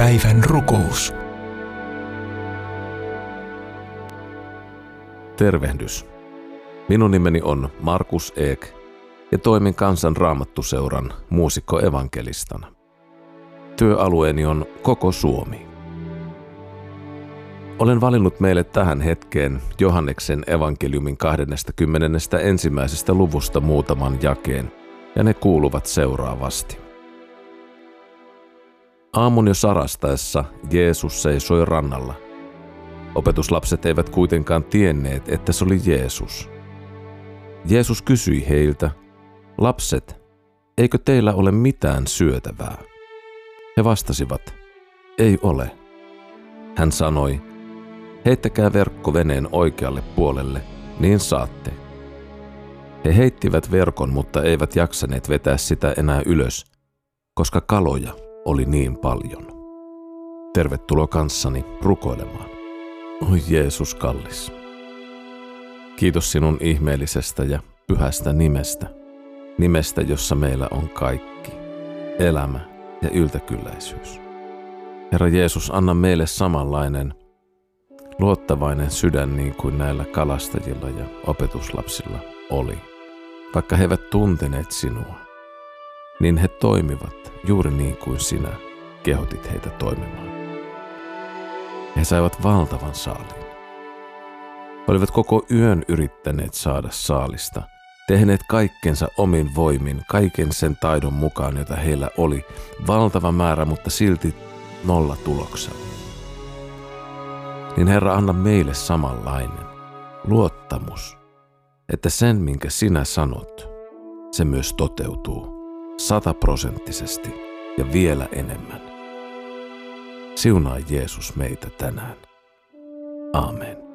Päivän rukous. Tervehdys. Minun nimeni on Markus Eek ja toimin Kansan Raamattuseuran muusikko-evankelistana. Työalueeni on koko Suomi. Olen valinnut meille tähän hetkeen Johanneksen evankeliumin 21. luvusta muutaman jakeen, ja ne kuuluvat seuraavasti. Aamun jo sarastaessa Jeesus seisoi rannalla. Opetuslapset eivät kuitenkaan tienneet, että se oli Jeesus. Jeesus kysyi heiltä, "Lapset, eikö teillä ole mitään syötävää?" He vastasivat, "Ei ole." Hän sanoi, "Heittäkää verkko veneen oikealle puolelle, niin saatte." He heittivät verkon, mutta eivät jaksaneet vetää sitä enää ylös, koska kaloja oli niin paljon. Tervetuloa kanssani rukoilemaan. Oi Jeesus kallis. Kiitos sinun ihmeellisestä ja pyhästä nimestä, jossa meillä on kaikki, elämä ja yltäkylläisyys. Herra Jeesus, anna meille samanlainen luottavainen sydän niin kuin näillä kalastajilla ja opetuslapsilla oli. Vaikka he eivät tunteneet sinua, niin he toimivat juuri niin kuin sinä kehotit heitä toimimaan. He saivat valtavan saaliin. Olivat koko yön yrittäneet saada saalista, tehneet kaikkensa omin voimin, kaiken sen taidon mukaan, jota heillä oli, valtava määrä, mutta silti 0 tuloksella. Niin Herra, anna meille samanlainen luottamus, että sen, minkä sinä sanot, se myös toteutuu 100% ja vielä enemmän. Siunaa Jeesus meitä tänään. Aamen.